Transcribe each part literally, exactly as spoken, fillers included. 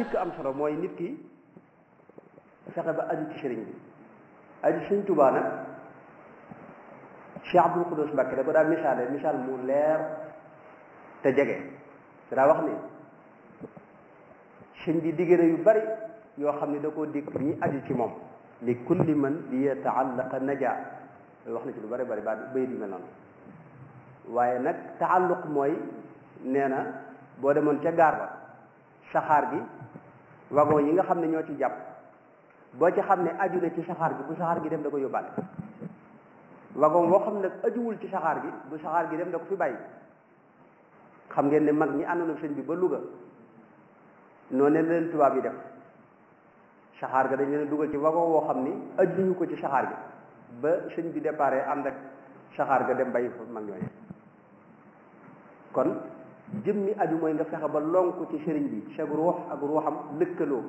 jëkk am solo mooy nit ki fexe ba aju ci sëriñ bi aju sëriñ Tuubaa nag Cheikh Abdul Xudoos Mbàkke da ko daa misaale misaal mu leer te jege te daa wax ne sëñ bi digg na yu bari yoo xam ne da koo dikk ñi aju ci moom li kulli man bi yataallaqa naja wax na ci lu bari bari ba bay di mel noonu waaye nag taalluq mooy nee na boo demoon ca gaar ba saxaar gi wagon yi nga xam ne ñoo ci jàpp boo ci xam ne aju na ci saxaar gi bu saxaar gi dem da ko yóbbaale wagon boo xam ne ajuwul ci saxaar gi bu saxaar gi dem da ko fi bàyyi xam ngeen ne mag ñi àndoon ak sëñ bi ba Louga noonu ne leen tubaab yi def saxaar ga dañ leen dugal ci wagon woo xam ni ajuñu ko ci saxaar gi ba sëñ bi déparé ànd ak saxaar ga dem bàyyi fa mag ñooñu kon jëmmi aju mooy nga fexe ba lonku ci sëriñ bi sag ruux ak ruuxam lëkkaloo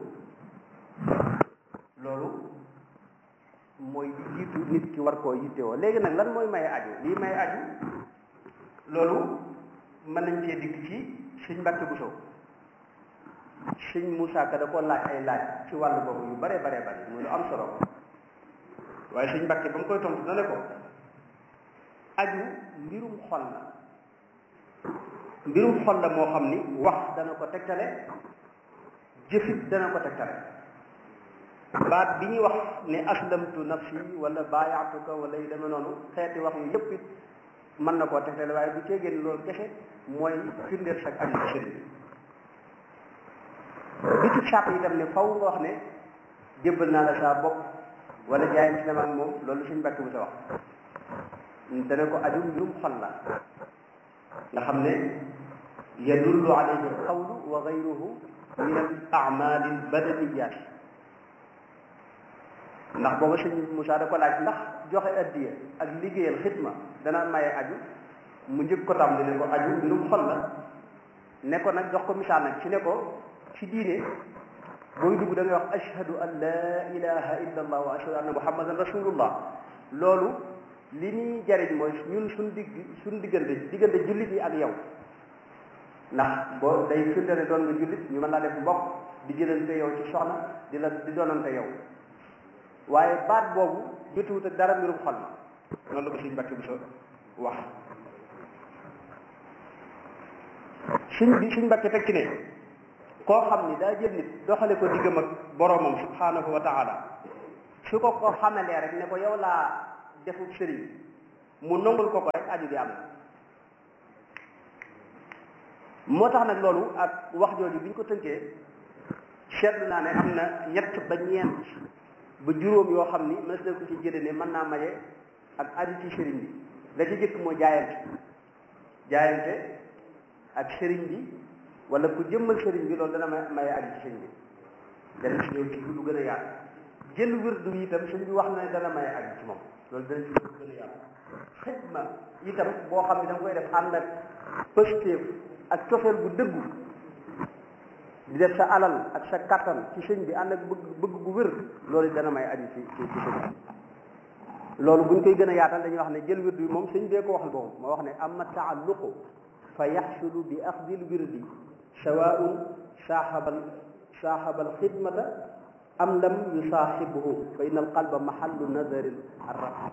loolu mooy li jiitu nit ki war koo yittewoo léegi nag lan mooy maye aju lii maye aju loolu mën nañ cee dikk ci sëñ Mbàkke Buso sëñ Moussa Ka da ko laaj ay laaj ci wàllu boobu yu bare bare bare muy lu am solo waaye sëñ Mbàkke ba mu koy tontu dana ko aju mbirum xol la mbirum xol la moo xam ni wax dana ko tegtale jëfit dana ko tegtale baat bi ñuy wax ne aslamtu nafsi wala baayaatuka wala yu demee noonu xeeti wax yu yëpp it mën na koo tegtale waaye bu cee génn loolu kese mooy firndeel sag aju ci sëriñ bi ci sàq itam ne faw nga wax ne jébbal naa la saa bopp wala jaayam ci dama ak moom loolu suñ Mbàkke bu sa wax dana ko aju mbirum xol la nga xam ne yadullu alayhi alqawlu wa gayruhu min al amali al badaniyat ndax booba sëñ Moussa da ko laaj ndax joxe addiya ak liggéeyal xidma dana maye aju mu njëkk ko tam ne ko aju mbirum xol la ne ko nag jox ko misaal nag ci ne ko ci diine booy dugg da ngay wax ashhadu an la ilaha illa allah wa ashhadu anna muhammadan rasulullah loolu li ñuy jariñ mooy ñun suñ digg suñ diggante diggante jullit yi ak yow ndax boo day firnde ne doon nga jullit ñu mën laa def mbokk di jëlante yow ci soxna di la di doonante yow waaye baat boobu jotuwut ak dara mbirum xol ma noonu la ko suñ Mbàkke bu so wax suñ bi suñ Mbàkke teg ci ne koo xam ni daa jël nit doxale ko diggam ak boroomam subhanahu wa taala su ko ko xamalee rek ne ko yow laa defub sëriñ mu nangul ko ko rek aju gi am na moo tax nag loolu ak wax jooju bi ñu ko tënkee seetlu naa ne am na ñett ba ñeent ba juróom yoo xam ni mës na ko ci jëlee ne mën naa maye ak aju ci sëriñ bi la ci jëkk moo jaayante jaayante ak sëriñ bi wala ku jëmmal sëriñ bi loolu dana maye aju ci sëriñ bi dana ci ñëw ci lu gën a yaatu jël wirdu yi itam sëriñ bi wax na ne dana maye aju ci moom loolu dana ci lu gën a yaatu xidma itam boo xam ne da nga koy def ànd ak pëstéef ak cofeel bu dëggu di def sa alal ak sa kattan ci sëñ bi ànd ak bëgg bëgg gu wér loolu dana may aju ci ci ci sëñ bi loolu buñ koy gën a yaatal dañuy wax ne jël wirdu yi moom sëñ bee ko waxal boobu moo wax ne amma taalluqu fa yaxsulu bi axdil wirdi sawaun saaxabal saaxabal xidmata am lam yusaaxibhu fa inna al qalba mahallu nazari arrab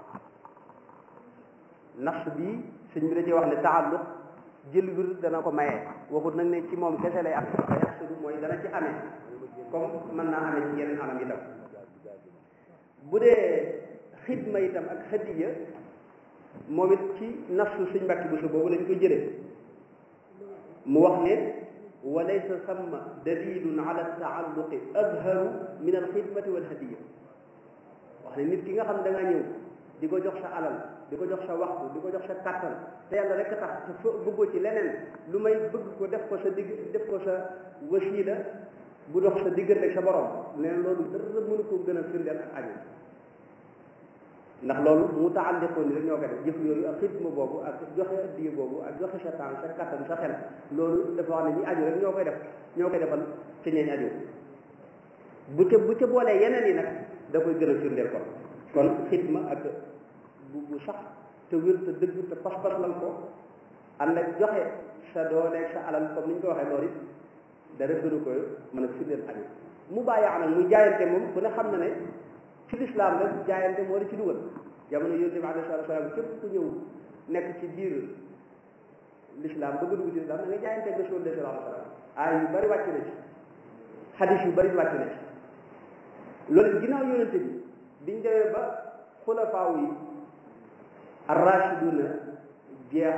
nafs bi sëñ bi da cee wax ne taalluq jël wir dana ko maye waxut nag ne ci moom kese lay am fa yaxsulu mooy dana ci amee comme mën naa amee ci yeneen anam itam bu dee xidma itam ak hadiya moom it ci nafsu sëñ Mbàkke Buso boobu lañ ko jëlee mu wax ne wa laysa samma dalilun ala taalluqi azharu min alxidmati walhadiya wax ne nit ki nga xam ne da nga ñëw di ko jox sa alal di ko jox sa waxtu di ko jox sa kàttan te yàlla rek tax te fa bëggoo ci leneen lu may bëgg ko def ko sa digg def ko sa wasiila bu dox sa diggante ak sa borom nee loolu dara mënu ko gën a firndeel ak aju ndax loolu mu taalliqoon ni rek ñoo ko def jëf yooyu ak xidma boobu ak joxe addiya boobu ak joxe sa temps sa kattan sa xel loolu dafa wax ne ñi aju rek ñoo koy def ñoo koy defal ci ñeeñ aju bu ca bu ca boolee yeneen yi nag da koy gën a firndeel kon kon xidma ak bu bu sax te wér te dëgg te pas-pas lan ko ànd ak joxe sa doole sa alal comme ni ñu ko waxee loolu it dara gënu ko mën a firndeel añu mu bàyyi nag muy jaayante moom ku ne xam na ne ci lislaam rek jaayante moo di ci dugal jamono yonent bi alayhi salaatu salaam képp ku ñëw nekk ci biir lislaam bëgg dugg ci lislaam da nga jaayante ak Rasul sallallahu alayhi wa sallam aay yu bari wàcc na ci xadis yu bari wàcc na ci loolu ginnaaw yonente bi biñ demee ba xulafaaw yi ar-rashiduna jeex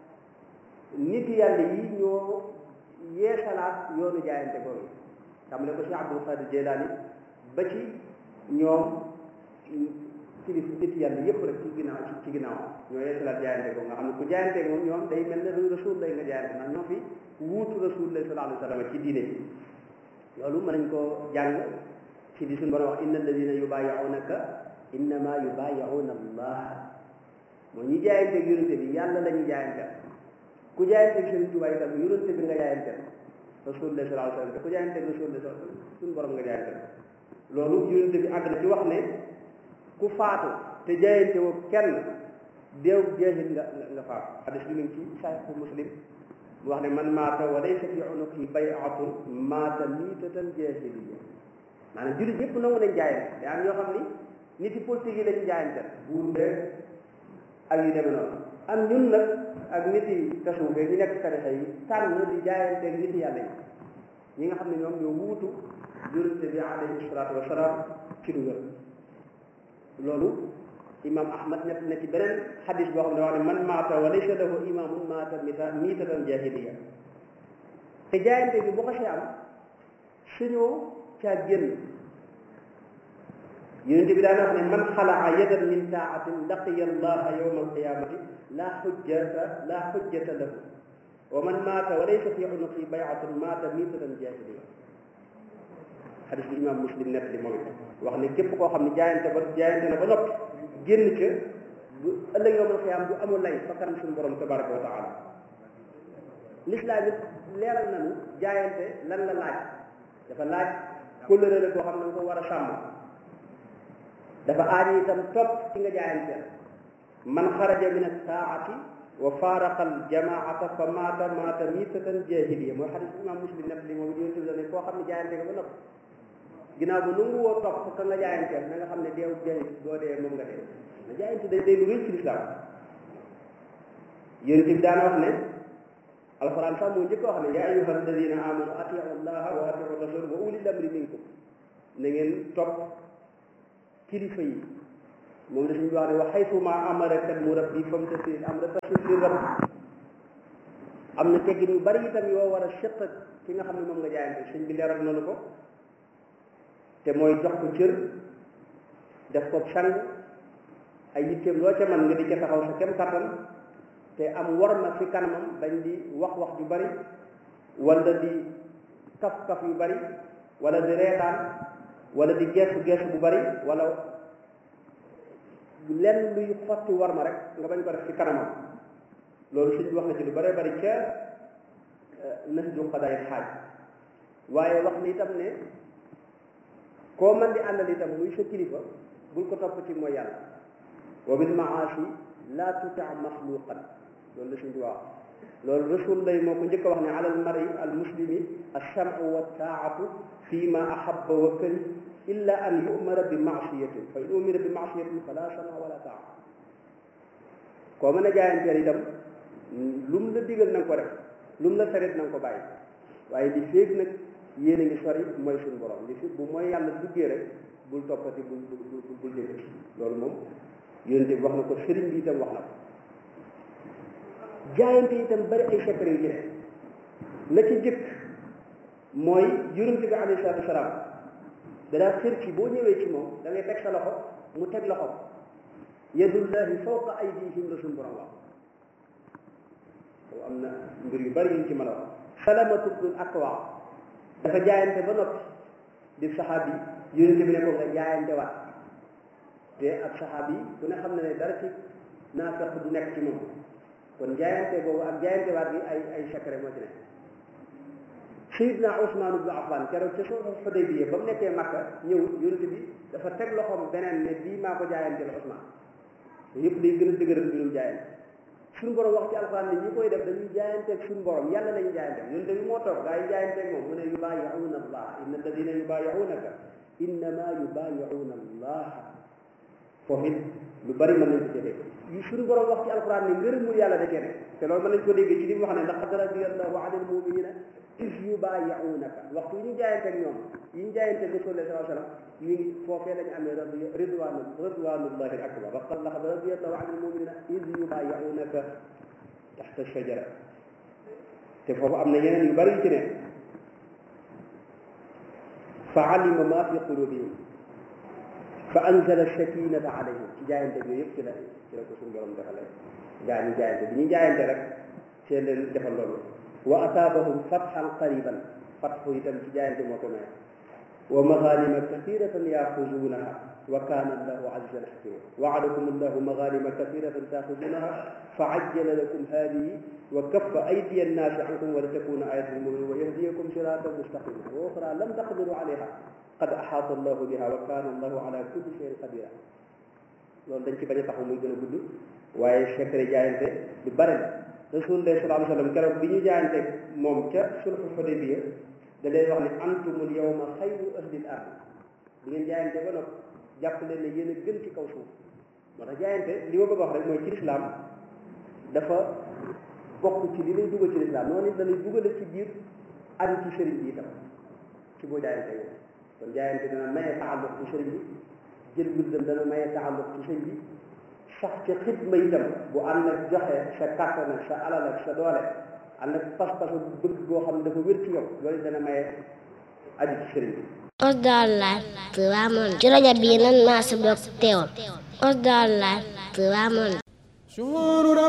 nit yàlla yi ñoo yeesalaat yoonu jaayante boobu xam ne ko Cheikh Abdul Qadir Jeylaani ba ci ñoom kilif nit yàlla yëpp rek ci ginnaaw ci ginnaaw ñoo yeesalaat jaayante boobu nga xam ne ku jaayante moom ñoom day mel ne rasul lay nga jaayante ndax ñoo fi wuutu rasul lay sallallahu alayhi wa sallam ci diine bi loolu mën nañ koo jàng ci di suñu borom wax inna alladina yubayi'unaka innama yubayi'una allah mooy ñi jaayante ak yonente bi yàlla la ñu jaayante ku jaayante ak Sëriñ Tuubaa itam yonente bi nga jaayante rasulullah sallallahu alayhi wa sallam te ku jaayante ak rasulullah sallallahu alayhi wa sallam suñu borom nga jaayante loolu yonente bi àgg na ci wax ne ku faatu te jaayante woo kenn deew jeexit nga nga faatu hadis bi ngi ci Sahih Muslim mu wax ne man maata wa laysa fi unuqihi bay'atun maata miitatan jaahiliyya maanaam jullit ñëpp nangu nañ jaayante te am ñoo xam ni nit yi politique yi lañu jaayante buur beeg ak yu demee noonu am ñun nag ak nit yi tasawuf ñu nekk tarixa yi tànn di jaayante ak nit yàlla yi ñi nga xam ne ñoom ñoo wuutu yonente bi alayhi salaatu wasalaam ci dugal loolu imam ahmad nekk na ci beneen xadis boo xam ne wax ne man maata wa laysa lahu imamun maata mita miitatan jahiliya te jaayante bi boo ko see am suñoo caa génn yonente bi daana wax ne man xalaa yadan min taatin laqiya allaha yawma alqiyamati la xujjata la xujjata lahu wa man maata wa laysa fi unuqi bay'atun maata miitatan jahiliya xadis bi imam muslim nekk li moom it wax ne képp koo xam ne jaayante ba jaayante na ba noppi génn ca bu ëllëg yawmal qiyaam du amul lay fa kanam suñu borom tabaraka wa taala l'islam it leeral nañu jaayante lan la laaj dafa laaj kóllëre la koo xam ne nga ko war a sàmm dafa aaji itam topp ci nga jaayante man xaraja min as-saa'ati wa faaraqa al-jamaa'ata fa maata maata miitatan jaahiliya mooy xadis imam muslim nekk li moom it yonent bi ne koo xam ne jaayante nga ba noppi ginnaaw ba nangu woo topp ka nga jaayanteel na nga xam ne deew jaay boo dee moom nga dee na jaayante day day lu rëy ci lislaam yonent bi daana wax ne alxuraan sax moo njëkk wax ne yaa ayyuha alladina amanu atiu allaha wa atiu rasul wa ulil amri minkum na ngeen topp kilifa yi moom la suñu wax ne wa xaytuma amaraka almurabbi famtasil amra tasil li rabb am na teggin yu bari itam yoo war a seq ki nga xam ne moom nga jaayante sëñ bi leeral noonu ko te mooy jox ko cër def ko sang ay yitteem loo ca man nga di ca taxaw sa kem kattan te am war na fi kanamam dañ di wax wax ju bari wala di kaf kaf yu bari wala di reetaan wala di geesu geesu bu bari wala lenn luy xotti war ma rek nga bañ ko def ci kanamam loolu suñ wax na ci lu bari bari ca nas ju xadaay xaaj waaye wax ni itam ne koo man di àndal itam muy sa kilifa bul ko topp ci mooy yàlla wa bil maasi la tuta maxluqan loolu la suñ di wax loolu rasul lay moo ko njëkk a wax ne ala al mari al muslimi alchamu wa taatu fi ma ahabba wa kari illa an yumara bi maasiyatin fa in umira bi maasiyatin fala sama wala taa koo mën a jaayanteel itam lu mu la digal na nga ko def lu mu la saret na nga ko bàyyi waaye di féeg nag yéen a ngi sori mooy suñu borom li fi bu mooy yàlla duggee rek bul toppati bul bul bul dégg loolu moom yonente bi wax na ko sëriñ bi itam wax na ko jaayante itam bari ay secret yu ci ne la ci jëkk mooy yonente bi alayhi salaatu wasalaam danaa xër ci boo ñëwee ci moom da ngay teg sa loxo mu teg loxo yadullahi fawqa aydihim la suñu borom wax boobu am na mbir yu bari yuñ ci mën a wax salamatu bnul akwa dafa jaayante ba noppi di saxaabi yonente bi ne ko nga jaayante waat te ak saxaabi yi ku ne xam ne ne dara ci naafeq du nekk ci moom kon jaayante boobu ak jaayante waat bi ay ay secret moo ci nekk Sayyidna Usmaan ibnu Affaan keroog ca sulhul Hudaybiya ba mu nekkee Makka ñëw yonente bi dafa teg loxoom beneen ne bii maa ko jaayante la Usmaan yëpp day gën a dëgëral mbirum jaayante suñu borom wax ci alxuraan ne ñi koy def dañuy jaayanteeg suñu borom yàlla lañu jaayanteeg ñun tamit moo toog gaa yi jaayanteeg moom mu ne yubaayi'uuna allah inna alladina yubaayi'uunaka innama yubaayi'uuna allah foofu it lu bari mën nañ ko ci dégg yu suñu borom wax ci alxuraan ne ngërëmul yàlla da kenn te loolu mën nañ ko dégg ci li mu wax ne laqad radiyallahu anil mu'minina is yubaayi'uunaka waxtu yi ñu jaayanteeg ñoom yi ñu jaayanteeg Rasulullah sallallahu alayhi wa sallam ñu ngi foofee lañu amee ridwaanu ridwaanullahi akbar wa laqad radiyallahu anil mu'minina is yubaayi'uunaka taxta shajara te foofu am na yeneen yu bari yu ci ne fa alima ma fi qulubihim fa anzala sakinata alayhim ci jaayante yooyu yëpp ci la ci la ko suñu borom defalee gaa ñu jaayante bi ñu jaayante rek seen leen defal loolu wa asaabahum fathan qariban fathu itam ci jaayante moo ko may wa maghanima kathiratan yaxuzunaha wa kana allahu azizan hakima waadakum allahu maghanima kathiratan taxuzunaha fa ajjala lakum hadihi wa kaffa aydiya annaasi ankum wa litakuna ayatan lilmuminin wa yahdiyakum siratan mustaqima wa ukhra lam taqdiru alayha qad axaata allahu biha wa kaana allahu ala kulli shay'in qadira loolu dañ ci bañ a taxaw muy gën a gudd waaye secret jaayante lu bare la rasulullah sallallahu alayhi wa sallam keroog bi ñu jaayante moom ca sulhu Hudaybiya da lay wax ne antumul yawma xayru ahlil ard bi ngeen jaayante ba noppi jàpp leen ne yéen a gën ci kaw suuf moo tax jaayante li ma bëgg a wax rek mooy ci lislaam dafa bokk ci li lay dugal ci lislaam noonu it da lay dugale ci biir aju ci sëriñ bi itam ci boo jaayante yow kon jaayante dana maye taalluq ci sëriñ bi jël wirdam dana maye taalluq ci sëriñ bi sax ca xidma itam bu ànd ak joxe sa kàttan ak sa alal ak sa doole ànd ak pas-pas bëgg boo xam ne dafa wér ci yow loolu dana maye aju ci sëriñ bi. Osdar Live Touba Monde ci rajo bii nan maa si bokk teewal Osdar Live Touba Monde